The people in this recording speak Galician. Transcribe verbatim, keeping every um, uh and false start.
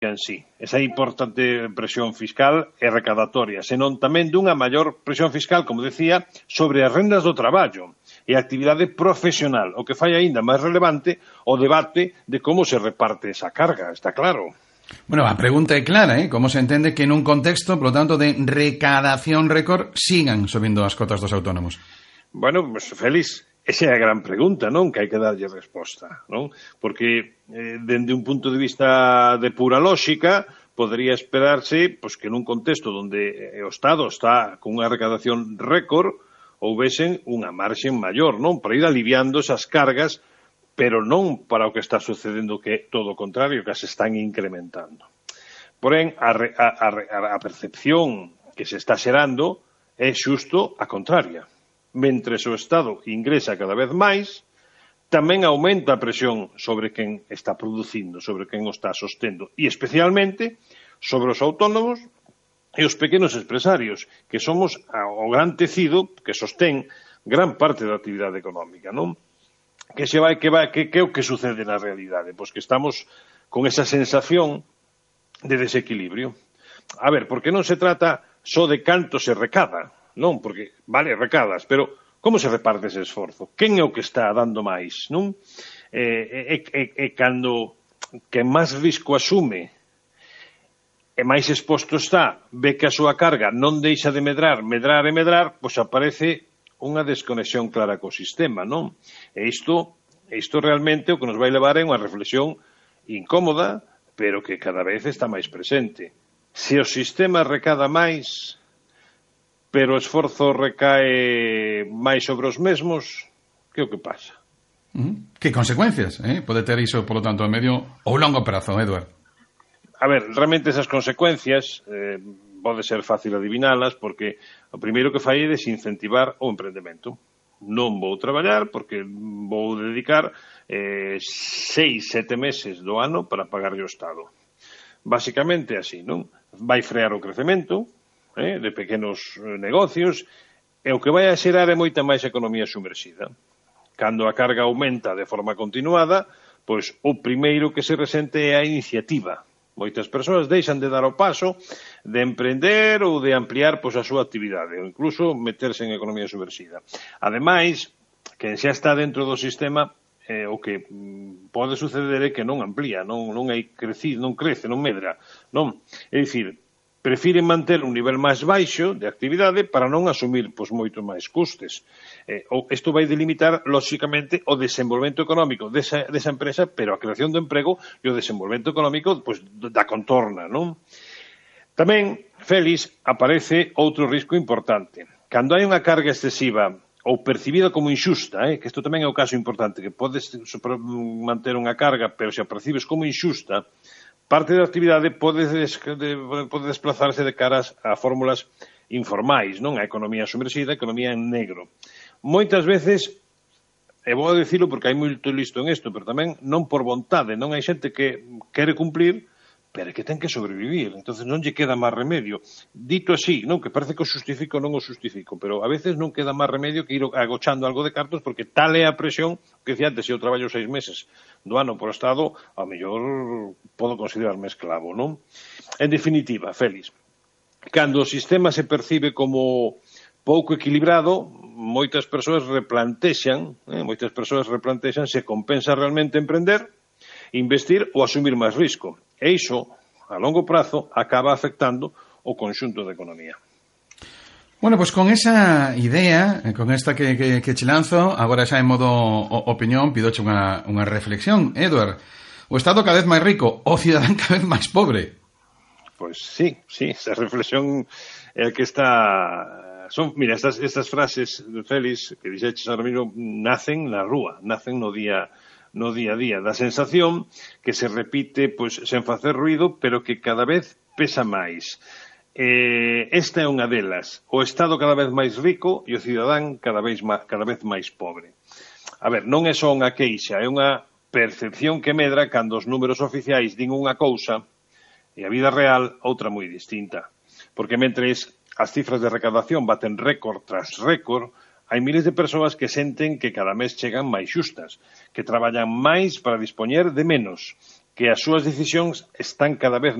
en sí, esa importante presión fiscal e recadatoria, senón tamén dunha maior presión fiscal, como decía, sobre as rendas do traballo e a actividade profesional, o que fai aínda máis relevante o debate de como se reparte esa carga, está claro. Bueno, a pregunta é clara, ¿eh? Como se entende que nun contexto, por lo tanto, de recadación récord, sigan subindo as cotas dos autónomos? Bueno, pues, Félix, esa é a gran pregunta, non? Que hai que darlle resposta, non? Porque, eh, dende un punto de vista de pura lógica, podría esperarse pues, que nun contexto onde o Estado está con unha recadación récord, houvesen unha marxen maior, non? Para ir aliviando esas cargas, pero non para o que está sucedendo, que é todo o contrario, que se están incrementando. Porén, a, a, a, a percepción que se está xerando é xusto a contraria. Mentres o Estado ingresa cada vez máis, tamén aumenta a presión sobre quen está producindo, sobre quen o está sostendo, e especialmente sobre os autónomos e os pequenos empresarios, que somos o gran tecido que sostén gran parte da actividade económica, non? Que se vai, que vai, que, que é o que sucede na realidade? Pois que estamos con esa sensación de desequilibrio. A ver, porque non se trata só de canto se recada, non, porque, vale, recadas, pero como se reparte ese esforzo? Quen é o que está dando máis, non? E, e, e, e cando que máis risco asume e máis exposto está, ve que a súa carga non deixa de medrar, medrar e medrar, pois aparece unha desconexión clara co sistema, non? E isto, isto realmente o que nos vai levar é unha reflexión incómoda, pero que cada vez está máis presente. Se o sistema recada máis, pero o esforzo recae máis sobre os mesmos, que é o que pasa? Uh-huh. Que consecuencias eh? pode ter iso, por lo tanto, a medio ou longo prazo, Eduard? A ver, realmente esas consecuencias eh, pode ser fácil adivinalas, porque o primeiro que fai é desincentivar o emprendemento. Non vou traballar porque vou dedicar eh, seis, sete meses do ano para pagarlle o Estado. Básicamente así, non? Vai frear o crecemento, Eh, de pequenos negocios, e o que vai a xerar é moita máis economía sumerxida. Cando a carga aumenta de forma continuada, pois o primeiro que se resente é a iniciativa. Moitas persoas deixan de dar o paso de emprender ou de ampliar pois, a súa actividade, ou incluso meterse en economía sumerxida. Ademais, quen xa está dentro do sistema, eh, o que mm, pode suceder é que non amplía, non, non hai crecido, non crece, non medra, non? É dicir, prefiren manter un nivel máis baixo de actividade para non asumir pois, moito máis custes. Eh, isto vai delimitar, lóxicamente, o desenvolvemento económico desa, desa empresa, pero a creación do emprego e o desenvolvemento económico pois, da contorna, non? Tamén, Félix, aparece outro risco importante. Cando hai unha carga excesiva ou percibida como inxusta, eh, que isto tamén é o caso importante, que podes manter unha carga, pero se a percibes como inxusta, parte da actividade pode, des, de, pode desplazarse de caras a fórmulas informais, non? A economía sumerxida, a economía en negro. Moitas veces, e vou a dicilo porque hai moito listo en isto, pero tamén non por vontade, non hai xente que quere cumplir, pero que ten que sobrevivir, entonces non lle queda máis remedio. Dito así, non, que parece que o xustifico non o xustifico, pero a veces non queda máis remedio que ir agochando algo de cartos, porque tal é a presión que decía antes, se eu traballo seis meses do ano por Estado, ao mellor podo considerarme esclavo, non? En definitiva, Félix, cando o sistema se percibe como pouco equilibrado, moitas persoas replantexan, eh, moitas persoas replantexan se compensa realmente emprender, investir ou asumir máis risco. E iso, a longo prazo, acaba afectando o conxunto da economía. Bueno, pues con esa idea, con esta que, que, que che lanzo, agora xa en modo opinión, pidoche unha, unha reflexión. Eduard, o Estado cada vez máis rico, o cidadán cada vez máis pobre? Pois sí, sí, esa reflexión é a que está... Son, mira, estas, estas frases de Félix que dixeches ahora mismo nacen na rúa, nacen no día... no día a día, da sensación que se repite pois sen facer ruido, pero que cada vez pesa máis. Eh, esta é unha delas, o Estado cada vez máis rico e o cidadán cada vez, má, cada vez máis pobre. A ver, non é só unha queixa, é unha percepción que medra cando os números oficiais din unha cousa e a vida real outra moi distinta. Porque mentres as cifras de recadación baten récord tras récord, hai miles de persoas que senten que cada mes chegan máis xustas, que traballan máis para dispoñer de menos, que as súas decisións están cada vez